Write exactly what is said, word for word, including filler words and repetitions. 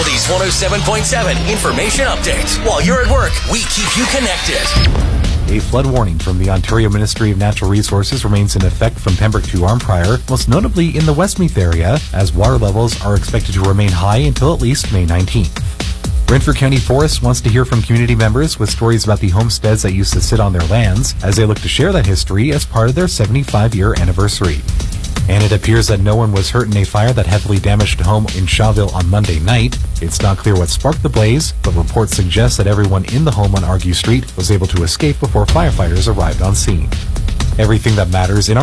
Oldies one oh seven point seven Information Update. While you're at work, we keep you connected. A flood warning from the Ontario Ministry of Natural Resources remains in effect from Pembroke to Arnprior, most notably in the Westmeath area, as water levels are expected to remain high until at least May nineteenth. Brantford County Forest wants to hear from community members with stories about the homesteads that used to sit on their lands, as they look to share that history as part of their seventy-five-year anniversary. And it appears that no one was hurt in a fire that heavily damaged a home in Shawville on Monday night. It's not clear what sparked the blaze, but reports suggest that everyone in the home on Argue Street was able to escape before firefighters arrived on scene. Everything that matters in our